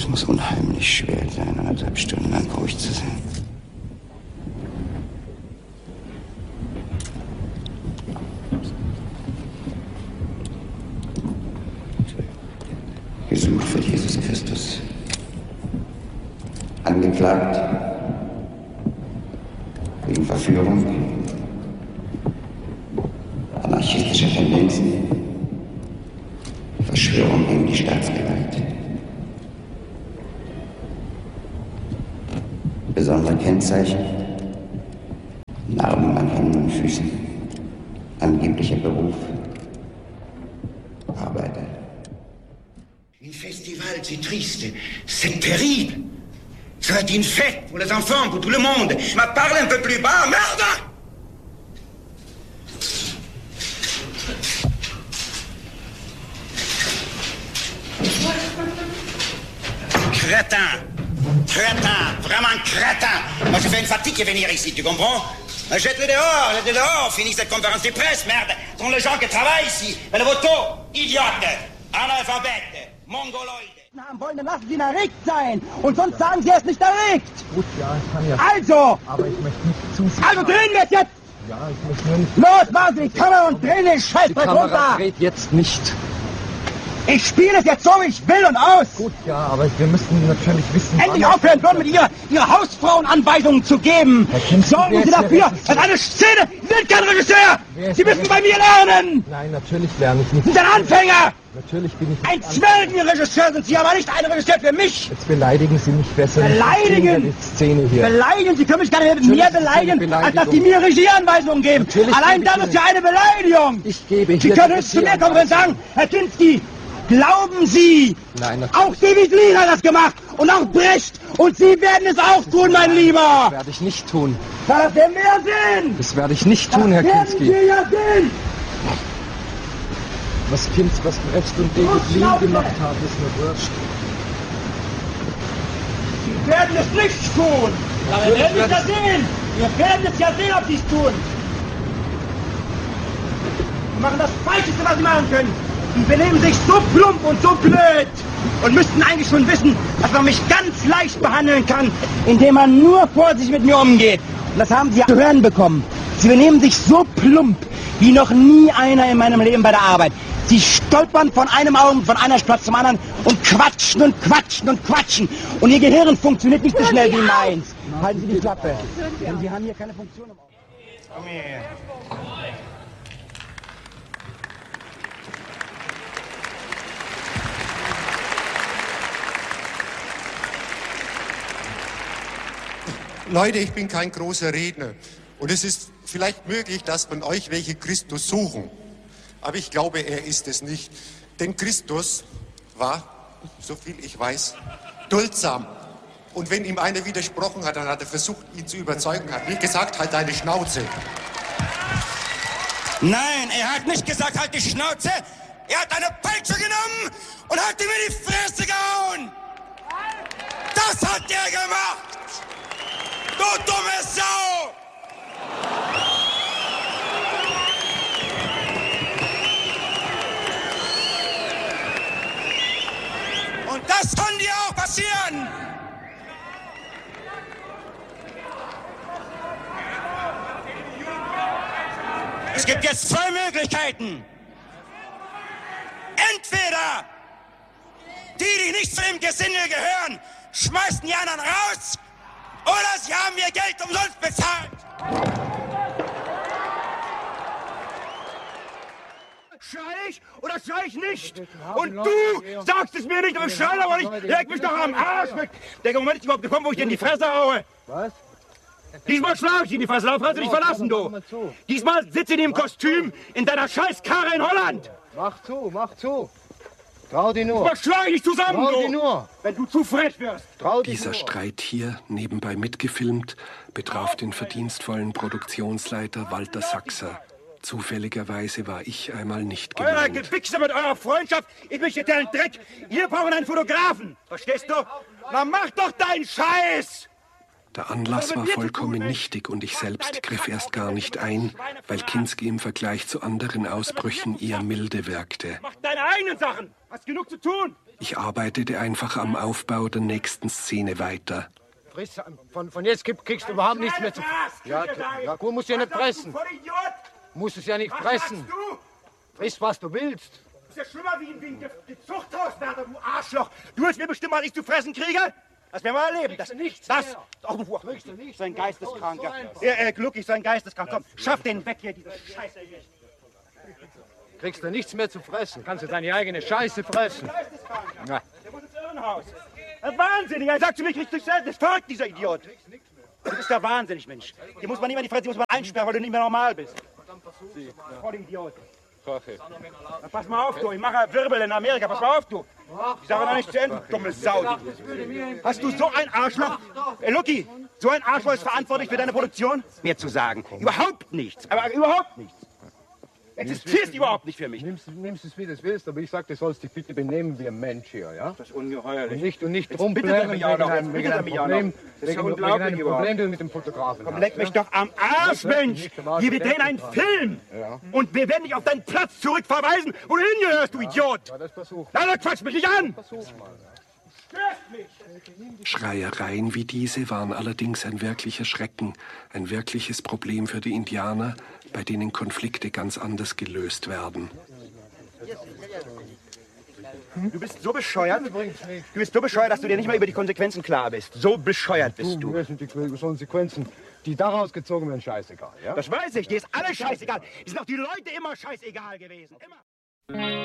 Es muss unheimlich schwer sein, 1,5 Stunden lang ruhig zu sein. Gesucht wird Jesus Christus. Angeklagt wegen Verführung, anarchistischer Tendenzen, Verschwörung gegen die Staatsgewalt. Besondere Kennzeichen: Narben an Händen und Füßen. Angeblicher Beruf: Arbeiter. Une festival, c'est triste, c'est terrible. Ça va être une fête pour les enfants, pour tout le monde. Ma parle un peu plus bas, merde! Crétin! Crétin! Vraiment un crétin! Moi, je fais une fatigue de venir ici, tu comprends? Jette-le dehors, finis cette conférence de presse, merde! Sont les gens qui travaillent ici! Mais le voto, idiote! Analphabète! Mongoloide! Haben wollen, dann lassen Sie ihn erregt sein. Und sonst sagen Sie, er ist nicht erregt. Gut, ja, ich kann ja. Also! Aber ich möchte nicht zu viel. Also drehen wir es jetzt! Ja, ich möchte nur nicht. Los, machen Sie die Kamera und drehen den Scheiß Die runter! Kamera dreht jetzt nicht. Ich spiele es jetzt so, wie ich will und aus! Gut, ja, aber wir müssen natürlich wissen. Endlich aufhören, schon mit Ihre Hausfrauenanweisungen zu geben! Herr Kinski, Sorgen Sie dafür, dass eine Szene... Sie sind kein Regisseur! Sie müssen bei mir lernen! Nein, natürlich lerne ich nicht. Sie sind ein Anfänger! Natürlich bin ich Ein nicht Zwergenregisseur sind Sie, aber nicht ein Regisseur für mich! Jetzt beleidigen Sie mich besser. Beleidigen? Die Szene hier. Beleidigen? Sie können mich gar nicht mehr beleidigen, als dass Sie mir Regieanweisungen geben! Natürlich Allein gebe das ich ist ja eine Beleidigung! Ich gebe hier... Sie können jetzt zu mir kommen und sagen, Herr Kinski, glauben Sie, Nein, natürlich. auch David Lear hat das gemacht und auch Brecht und Sie werden es auch tun, mein Lieber! Das werde ich nicht tun. Soll das denn mehr Sinn? Das werde ich nicht tun, Herr Das werden Kinski. Sie ja sehen! Was Brecht und David Lear gemacht haben, ist mir wurscht. Sie werden es nicht tun! Aber wir werden es ja sehen! Wir werden es ja sehen, ob Sie es tun! Sie machen das Falscheste, was Sie machen können! Sie benehmen sich so plump und so blöd! Und müssten eigentlich schon wissen, dass man mich ganz leicht behandeln kann, indem man nur vorsichtig mit mir umgeht. Und das haben Sie ja zu hören bekommen. Sie benehmen sich so plump, wie noch nie einer in meinem Leben bei der Arbeit. Sie stolpern von einem Augen, von einer Platz zum anderen und quatschen und quatschen und quatschen. Und Ihr Gehirn funktioniert nicht so schnell wie meins. Halten Sie die Klappe. Denn Sie haben hier keine Funktion im Auge. Komm her. Leute, ich bin kein großer Redner. Und es ist vielleicht möglich, dass von euch welche Christus suchen. Aber ich glaube, er ist es nicht. Denn Christus war, so viel ich weiß, duldsam. Und wenn ihm einer widersprochen hat, dann hat er versucht, ihn zu überzeugen. Hat nicht gesagt, halt deine Schnauze. Nein, er hat nicht gesagt, halt die Schnauze. Er hat eine Peitsche genommen und hat ihm in die Fresse gehauen. Das hat er gemacht. Du dumme Sau! Und das kann dir auch passieren! Es gibt jetzt zwei Möglichkeiten. Entweder die nicht zu dem Gesindel gehören, schmeißen die anderen raus, oder sie haben ihr Geld umsonst bezahlt. Schrei ich oder schrei ich nicht? Und du sagst es mir nicht, aber ich schrei aber nicht. Leg mich doch am Arsch weg. Der Moment ist überhaupt gekommen, wo ich dir in die Fresse haue. Was? Diesmal schlage ich dir in die Fresse, darauf kannst du dich verlassen, du. Diesmal sitze ich in dem Kostüm in deiner scheiß Karre in Holland. Mach zu, mach zu. Trau dich nur. Diesmal schlage ich dich zusammen, Trau dich du. nur. Wenn du zu frech wirst. Trau dich Dieser nur. Streit hier, nebenbei mitgefilmt, betraf den verdienstvollen Produktionsleiter Walter Sachser. Zufälligerweise war ich einmal nicht Euer gemeint. Gewichse mit eurer Freundschaft, ich möchte den Dreck. Wir brauchen einen Fotografen. Verstehst du? Na mach doch deinen Scheiß. Der Anlass war vollkommen nichtig und ich selbst griff erst gar nicht ein, weil Kinski im Vergleich zu anderen Ausbrüchen eher milde wirkte. Mach deine eigenen Sachen! Hast genug zu tun! Ich arbeitete einfach am Aufbau der nächsten Szene weiter. Friss, von jetzt kriegst du überhaupt nichts mehr zu... Ja, gut, musst du ja nicht fressen. Musst es ja nicht fressen. Friss, was du willst. Das ist ja schlimmer wie ein Zuchthaus, Wärter, du Arschloch. Du willst mir bestimmt mal nichts zu fressen kriegen? Das werden wir erleben. Das nichts das. mehr. Oh, du Kriegst du nichts. so ein Geisteskranker. So Gluckig, so ein Geisteskranker. Komm, schaff den weg hier, diese Scheiße hier. Kriegst du nichts mehr zu fressen. Kannst du deine eigene Scheiße fressen. Ja. Der muss ins Irrenhaus. Das ist wahnsinnig. Er sagt zu mir, ich krieg's nicht selbst. Das ist verrückt, dieser Idiot. Du bist ja wahnsinnig, Mensch. Hier muss man nicht mehr in die Fresse, muss man einsperren, weil du nicht mehr normal bist. Voll Idiot. Dann pass mal auf, du. Ich mache Wirbel in Amerika. Pass mal auf, du. Ich sage noch nicht zu Ende, dumme Sau. Hast du so ein Arschloch? Lucky, so ein Arschloch ist verantwortlich für deine Produktion? Mir zu sagen. Überhaupt nichts. Aber überhaupt nichts. Existierst überhaupt nicht für mich. Nimmst es, wie du willst, aber ich sag, du sollst dich bitte benehmen wie ein Mensch hier, ja? Das ist ungeheuerlich. Und nicht rumblären wegen einem Problem, das ist ja unglaublich Problem, du mit dem Fotografen hast. Leck mich doch am Arsch, Mensch! Hier, wir drehen einen Film! Und wir werden dich auf deinen Platz zurückverweisen, wo du hingehörst, du Idiot! Ja, das versuch. Nein, quatsch mich nicht an! Versuch mal. Schreiereien wie diese waren allerdings ein wirklicher Schrecken, ein wirkliches Problem für die Indianer, bei denen Konflikte ganz anders gelöst werden. Du bist so bescheuert, dass du dir nicht mal über die Konsequenzen klar bist. So bescheuert bist du. Mir sind die Konsequenzen, die daraus gezogen werden, scheißegal, ja? Das weiß ich, dir ist alles scheißegal. Die sind auch die Leute immer scheißegal gewesen. Immer.